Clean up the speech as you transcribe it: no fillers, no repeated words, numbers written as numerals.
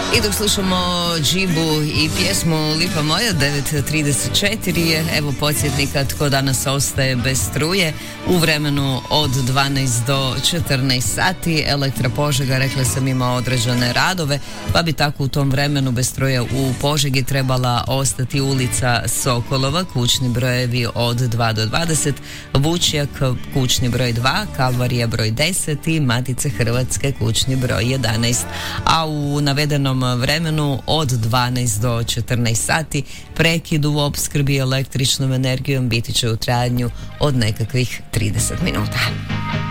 I dok slušamo Džibu i pjesmu Lipa moja, 9:34 je, evo podsjetnika tko danas ostaje bez struje u vremenu od 12 do 14 sati. Elektra Požega, rekla sam, ima određene radove, pa bi tako u tom vremenu bez struje u Požegi trebala ostati ulica Sokolova, kućni brojevi od 2 do 20, Vučjak, kućni broj 2, Kalvarija broj 10 i Matice Hrvatske, kućni broj 11. A u navedenom vremenu od 12 do 14 sati prekid u opskrbi električnom energijom biti će u trajanju od nekakvih 30 minuta.